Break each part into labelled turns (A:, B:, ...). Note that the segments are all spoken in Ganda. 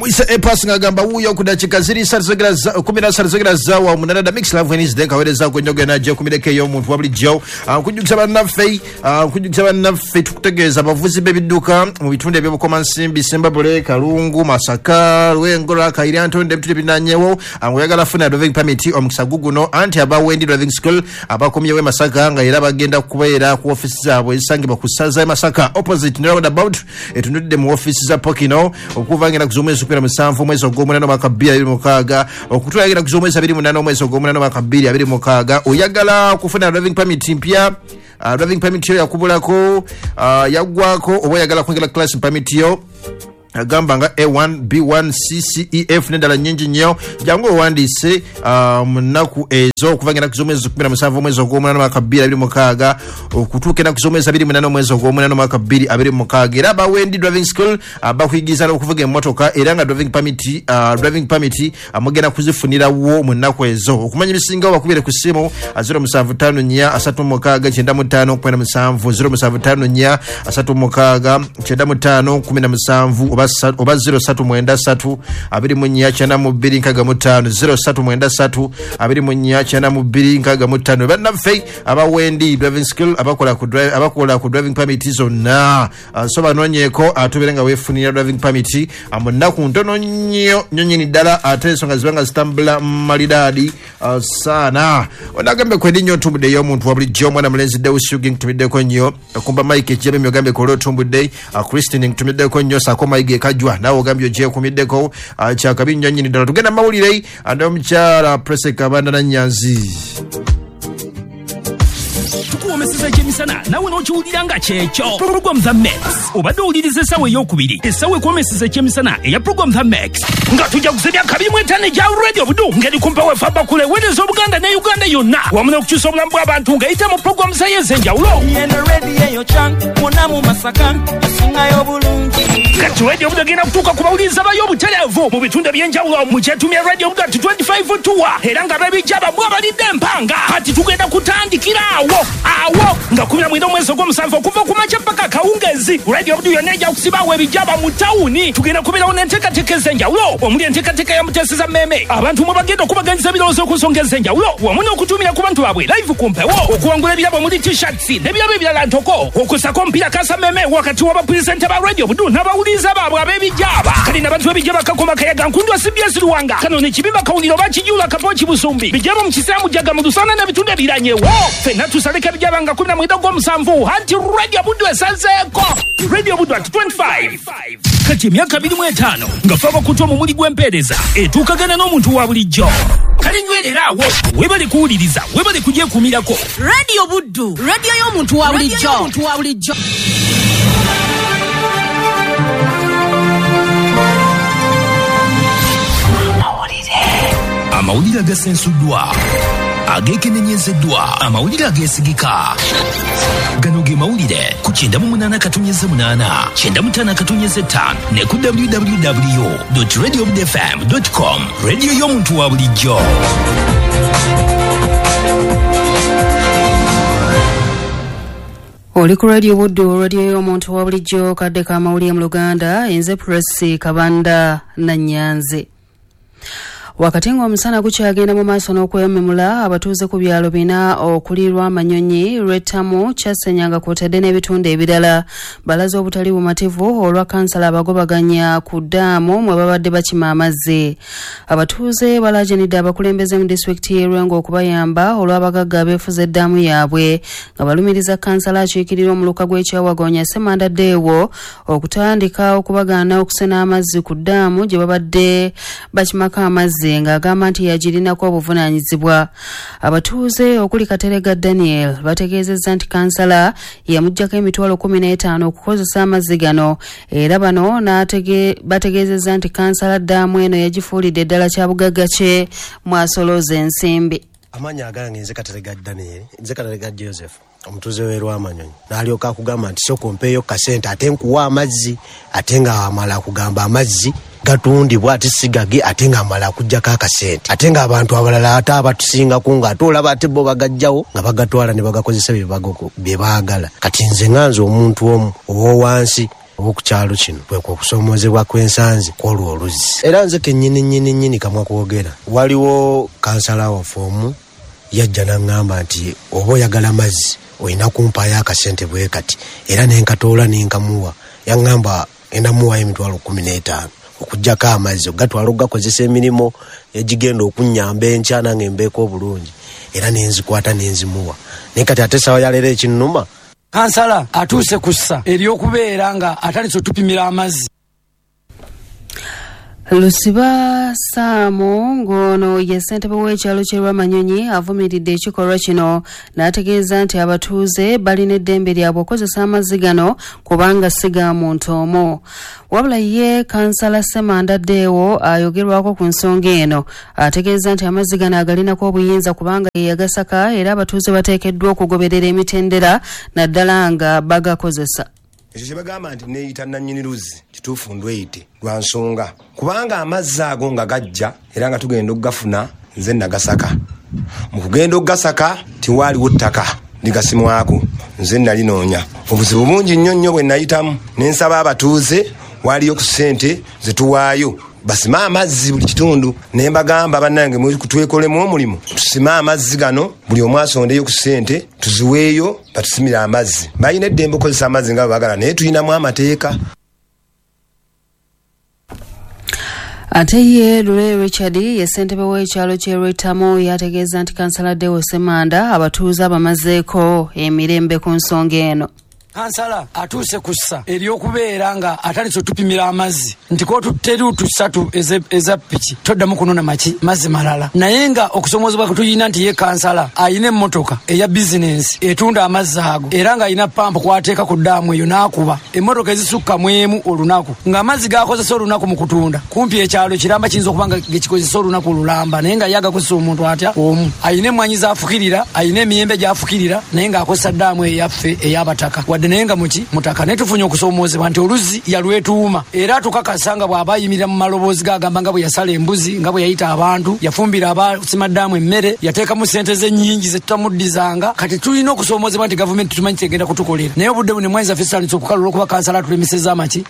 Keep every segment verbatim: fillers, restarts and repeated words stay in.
A: Mwisa epas ngagamba uyo kudachika ziri sarzegera za kumira sarzegera zawa munada mix love when is then kaweleza kwenyoge na je kumideke yo muntu wabuli jo kujukisa banaffe kujukisa banaffe tukutegeeza bavuzi bebiduka mu bitunde byo bukoma nsimbi Sembabule Kalungu Masaka Lwengola Kairanto ndebitule binanyewo anguyagala funa driving permit omukisa guguno anti abawendi driving school abakomye we Masaka nga era bagenda kubeera ku office zabo isangibwa ku Saza Masaka opposite round about etunudde mu office za Pokino okuvangira kuzomeza kupera musanvu mwezi ogw'omunana mwaka bbiri abiri mukaaga okutulagira kuzomeza abiri munana mwezi ogw'omunana mwaka bbiri abiri mukaaga oyagala kufuna driving permit mpya uh, driving permit yo yakubulako uh, yaggwako oba oyagala kwongera class permit yo agamba nga A one B one C C E F nedala nyingi nnyo jangu owandise uh, munaku ezo okuvangira kuzomeza kumi na musanvu mwezi ogw'omunana mwaka bbiri abiri mukaaga okutuukira kuzomeza abiri munana mwezi ogw'omunana mwaka bbiri abiri mukaaga era abawendi driving school abakuyigiza okuvuga emmotoka era nga driving permit uh, driving permit amugenda kuzifunirawo munaku ezo okumanya ebisingawo bakubire ku simu zero musanvu ttaano nnya asatu mukaaga kyenda mu ttaano kumi na musanvu zero musanvu ttaano nnya asatu mukaaga kyenda mu ttaano kumi na musanvu oba zero satu mwenda satu abiri munya chana mubiri nkaga mutano zero satu mwenda satu abiri munya chana mubiri nkaga mutano banaffe abawendi driving school abakola ku drive abakola ku driving permit zonna uh, so banonyeko atuberenga wefunira driving permit amunaku ntono nnyo nyonyini ddala ate ensonga zibanga zitambula malidadi uh, sana onagambe kwendi nnyo ntumbudde y'omuntu wabulijjo omwana mulenzi Deus Yugi ntumiddeko nnyo okumba Mike Jebe myogambe kolo ntumbudde uh, Christine ntumiddeko nnyo sako Mike kajwa nawo ogambye oje kumiddeko uh, kyakabi nnyo nnyini ddala tugenda mawulire ande omukyala Prese Kabanda na Nyanzi
B: tukuwomeseza ekyemisana nawe n'okiwulira nga kyekyo Program The Max obadde owuliriza essawa ey'okubiri essawa ekwomeseza ekyemisana eya Program The Max nga tujja kusebya kabiri mu etaano egya Radio Budu ngeri kumpa wefa bakule weereza Obuganda ne Uganda yonna wamu n'okukyusa obulamu bw'abantu ng'eyita mu program za ez'enjawulo kati Radio Budu egenda kutuuka ku bawuliriza bayo obutereevu mu bitundu eby'enjawulo mu kyetumya Radio Budu ati twenty-five tour era nga b'ebijjaba bwabalidde empanga kati tugenda kutandikira awo awo nga kumi na mwenda omwezi ogw'omusanvu okuva ku makya paka kawungezi Radio Budu yonna ejja kusibaawo ebijjaba mu tawuni tugenda kubeerawo n'enteekateeka ez'enjawulo omuli enteekateeka ya Mutesa Meme abantu mwe bagenda okubaganyiza ebirowoozo ku nsonga ez'enjawulo wamu n'okutumira ku bantu baabwe live ku mpewo okuwangula ebirabo omuli t-shirts n'ebirabo ebirala ntoko okusako omupiira Kasa Meme wakati w'abapulisenta ba Radio Budu n'abawuliriza baabwe ab'ebijjaba kali n'abantu b'ebijjaba kakoma kayaga nkundwa C B S Luwanga kano ne kibimba kawuliro bakijula Kapochi Busumbi bijjaba mu kisaamu jaga mu Lusana n'ebitundu ebiranyewo ffenna tusaleka ebijjaba nga kumi na mwenda ogw'omusanvu anti Radio Budu esazeeko Radio Budu at twenty-five kati emyaka abiri mu etaano nga fe abakutu omumuli gw'empeereza etuukagana n'omuntu wa bulijjo kale nywerera awo webale kuwuliriza webale kugyekumirako
C: Radio Budu radio y'omuntu wa bulijjo
B: amawulire agasensuddwa agekenenyezeddwa amawulire ageesigika gano ge mawulire ku kyenda mu munaana katonyeze munaana kyenda mu ttaano katonyeze ttaano ne ku w w w dot radio budu f m dot com radio y'omuntu wa bulijjo
D: oli ku Radio Budu radio y'omuntu wa bulijjo kadde ka mawulire mu Luganda enze Presse Kabanda na Nyanzi wakati ng'omusana gukyagenda mu maaso n'okwememula abatuuze ku byalo bina okulirwa Amanyonyi Rwetamu Kyasenyanga kw'otadde n'ebitundu ebirala balaze obutali bumativu olwa kansala abagobaganya ku ddaamu mwe babadde bakima amazzi abatuuze balajanidde abakulembeze mu disitulikiti y'e Lwengo okubayamba olw'abagagga abeefuza eddaamu yaabwe nga balumiriza kansala akiikirira omuluka gw'ekyawagonya Semanda Deewo okutandika okubagaana okusena amazzi ku ddaamu gye babadde bakimako amazzi nga agamba nti yagirinako obuvunaanyizibwa abatuuze okuli Katerega Daniel bategeezezza nti kansala yamuggyako emitwalo kumi n'etaano okukozesa amazzi gano era bano bategeezezza nti kansala ddaamu eno yagifuulidde eddala kya bugagga kye mwasolooza ensimbi
E: amanya agange nze Katerega Daniel nze Katerega Joseph omutuuze w'e Amanyonyi n'alyoka akugamba nti soko mpeeyo kasente ate nkuwa amazzi ate nga amala kugamba amazzi gatundibwa ate sigage ate nga amala kujjako akasente ate nga abantu abalala ate abatusingaku nga ate olaba ate bo bagajjawo nga bagatwala ne bagakozesa bye baagala kati nze nga nze omuntu omu ow'owansi okukyalo kino kwe kusomozebwa kw'ensanzi kw'olwo oluzi. Era nze kennyini nnyini nnyini kamwa kwogera waliwo kansala wafoomu yajja n'aŋŋamba nti oba oyagala mazzi olina kumpaayo akasente bwe kati era nenkatoola nenkamuwa yaŋŋamba endamuwayo emitwalo kumi n'etaano okuggyako amazzi ogatwala okugakozesa emirimu egigenda okunnyamba enkya nange mbeeko obulungi era nenzikwata nenzimuwa naye kati ate sawa yaleero ekinnuma
F: kansala atuuse kussa ery'okubeera nga atandise otupimira amazzi.
D: Lusiba Samo ngono ye ssentebe w'ekyalo ky'e Rwamanyonyi avumiridde ekikolwa kino n'ategeeza nti abatuuze balina eddembe lyabwe okozesa amazzi gano kubanga si ga muntu omu. Wabula ye kansala Semanda Dewo ayogerwako ku nsonga eno ategeeza nti amazzi gano agalinako obuyinza kubanga ye yagasaka era abatuuze bateekeddwa okugoberera emitendera naddala nga bagakozesa.
G: Ekyo kye bagamba nti neeyita nannyini luzzi kituufu ndweyite lwa nsonga kubanga amazzi ago nga gajja era nga tugenda okugafuna nze nagasaka mu kugenda okugasaka tiwaaliwo ttaka ligasimwako nze nalinoonya obuzibu bungi nnyo nnyo bwe nayitamu nensaba abatuuze waaliyo ku ssente zetuwaayo basime amazzi buli kitundu naye mbagamba bannange mwekutwekolemu omulimu tusime amazzi gano buli omu asondeyo ku ssente tuziweeyo batusimire amazzi balina eddembe okozesa amazzi nga bwebagala naye tulinamu amateeka.
D: Ate ye Lule Richard ye ssentebe w'ekyalo ky'e Rwetamu yategeeza nti kansala Dewo Semanda abatuuze abamazeeko emirembe ku nsonga eno.
F: Kansala atuuse kussa ery'okubeera nga atandise otupimira amazzi nti ko tuteri tusatu eza piki toddamu kunona maki mazzi malala naye nga okusomozebwa kutuyina nti ye kansala ayina emmotoka eya bizinensi etunda amazzi ago era nga ayina pampu kwateeka ku ddaamu eyo n'akuba emmotoka ezisukka mu emu olunaku ng'amazzi gakozesa olunaku mu kutunda kumpi ekyalo kiramba kiyinza okuba nga gekikozesa olunaku olulamba naye nga ye agakozesa omuntu atya omu ayina emmwanyi z'afukirira ayina emiyembe gy'afukirira naye ng'akozesa ddaamu eyaffe ey'abataka denenga muki mutaka netufunye okusoomozebwa nti oluzi yalwetuuma era tukakasa nga bw'aba ayimirira mu maloboozi gagamba nga bwe yasala embuzi nga bwe yayita abantu yafumbira abasimaddaamu emmere yateekamu ssente ze nnyingi ze tutamuddizanga kati tulina okusoomozebwa nti gavumenti tumanyi tegenda kutukolera naye obudde bune mwanyiza fesitandisa okukalula okuba kansala atulemeseza amaki.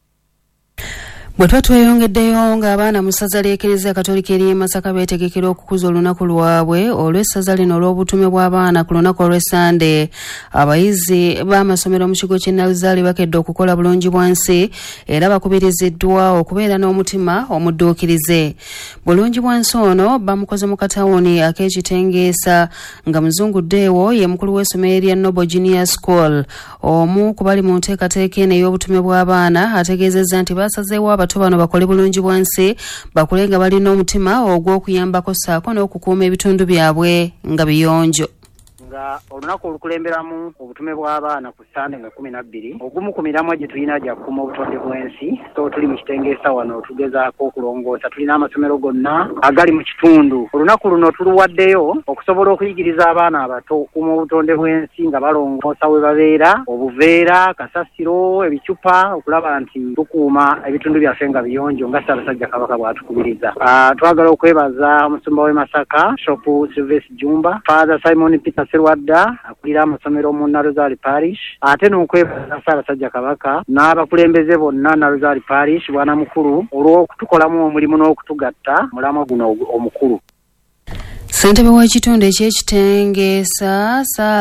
F: Bwe tuba tweyongeddeyo ng'abaana mu ssaza ly'Eklezia Katolika ery'e Masaka beetegekera okukuza olunaku lwabwe olw'essaza lino olw'obutume bw'abaana ku lunaku olw'Essande. Abayizi b'amasomero mu kigo ky'e Naluzaali bakedde okukola bulungi bwansi era bakubiriziddwa okubeera n'omutima omudduukirize. Bulungi bwansi ono bamukoze mu katawuni ak'ekitengeesa nga Muzungu Dewo ye mukulu w'essomero erya Noble Junior School. Omu ku bali mu nteekateeka eno ey'obutume bw'abaana ategeezezza nti baasazeewo abato bano bakole bulungi bwansi bakule nga balina omutima ogw'okuyambako ssaako n'okukuuma ebitundu byabwe nga biyonjo.
H: nga olunaku olukulemberamu obutume bw'abaana ku Sande nga kumi na bbiri ogumu ku miramwa gye tulina gya kukuuma obutonde bw'ensi so tuli mu kitengeesa wano tugezaako okulongoosa tulina amasomero gonna agali mu kitundu olunaku luno tuluwaddeyo okusobola okuyigiriza abaana abato okukuuma obutonde bw'ensi nga balongoosa we babeera obuveera kasasiro ebicupa okulaba nti tukuuma ebitundu byaffe nga biyonjo nga Ssaabasajja Kabaka bw'atukubiriza. Uh, twagala okwebaza omusumba w'e Masaka Shopu Sylvester Jumba Father Simon Peter Serwadda akulira amasomero mu Naluzaali Parish ate n'okwebaza Ssaabasajja Kabaka n'abakulembeze bonna Naluzaali Parish bwana mukulu olw'okutukolamu omulimu n'okutugatta mulamwa guno omukulu.
D: Ssentebe w'ekitundu eky'ekitengeesa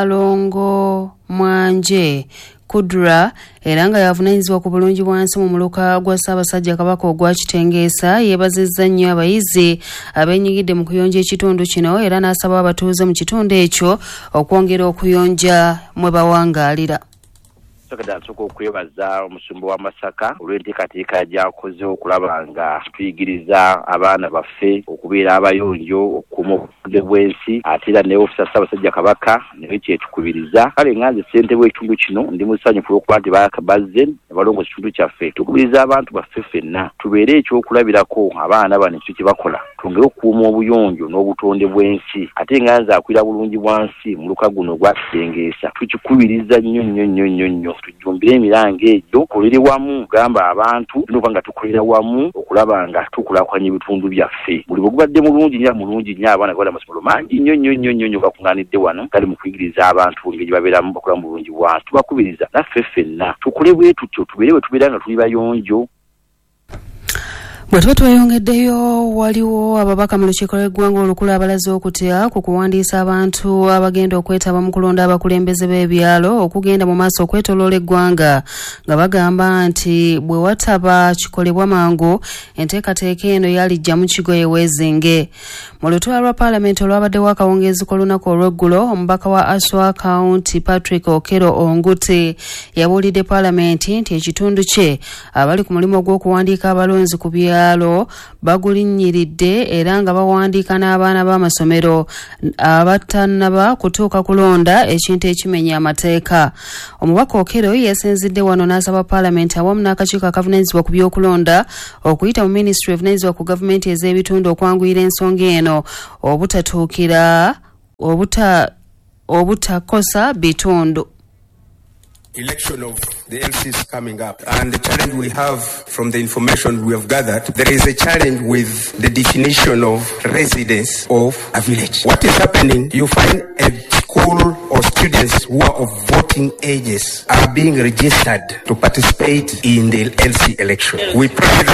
D: Saalongo Mwanje Kudra era nga yavunaanyizibwa ku bulungi bwansi mu muluka gwa Ssaabasajja Kabaka ogwa Kitengeesa yeebazizza nnyo abayizi abeenyigidde mu kuyonja ekitundu kino era n'asaba abatuuze mu kitundu ekyo okwongera okuyonja mwe bawangaalira.
I: Sokada nsoko okwebaza omusumba wa Masaka olw'enteekateeka gy'akoze okulaba nga tuyigiriza abaana baffe okubeera abayonjo okukuuma obutonde bw'ensi ate era ne ofisa Ssaabasajja Kabaka naye kyetukubiriza kale nga nze ssentebe w'ekitundu kino ndi musanyufu olw'okuba nti bazze ne balongoosa ekitundu kyaffe tukubiriza abantu baffe ffenna tubeere ekyokulabirako abaana bano ekyo kye bakola twongere okukuuma obuyonjo n'obutonde bw'ensi ate nga nzaakwira bulungi bwansi mu luka guno gwatutengeesa tukikubiriza nnyo nnyo nnyo nnyo nnyo tujumbire emiranga egyo tukolere wamu gamba abantu tunoba nga tukolera wamu okulaba nga tukulakwanya ebitundu byaffe buli bwe gubadde mulungi nnyo mulungi nnyo abaana gabala amasomero mangi nnyo nnyo nnyo nnyo nnyo gakuŋŋaanidde wano gali mu kuyigiriza abantu engeri babeeramu bakola mu bulungi bwansi tubakubiriza naffe ffenna tukole bwe tutyo tubeere bwe tubeera nga tuli bayonjo.
D: Bwe tuba tweyongeddeyo waliwo ababaka mu lukiiko lw'eggwanga olukulu abalaze okutya ku kuwandiisa abantu abagenda okwetaba mu kulonda abakulembeze b'ebyalo okugenda mu maaso okwetoloola eggwanga nga bagamba nti bwe wataba kikolebwa mangu enteekateeka eno yalijja mu kigo yeweezinge. Mu lutuula lwa paalamenti olwabaddewo akawungeezi k'olunaku olw'eggulo omubaka wa Aswa County Patrick Okero Onguti yabuulidde paalamenti nti ekitundu kye abali ku mulimu gw'okuwandiika abalonzi ku byalo bagulinnyiridde era nga bawandiika n'abaana b'amasomero abatannaba kutuuka kulonda ekintu ekimenya amateeka. Omubaka Okero yasinzidde wano n'asaba paalamenti awamu n'akakiiko akavunaanyizibwa ku by'okulonda okuyita mu Ministry of National ku gavumenti ez'ebitundu okwanguyira ensonga eno obutatuukira obuta obutakosa bitundu.
J: Election of the L C is coming up, and the challenge we have from the information we have gathered, there is a challenge with the definition of residence of a village. What is happening, you find a school or students who are of voting ages are being registered to participate in the L C election. We pray that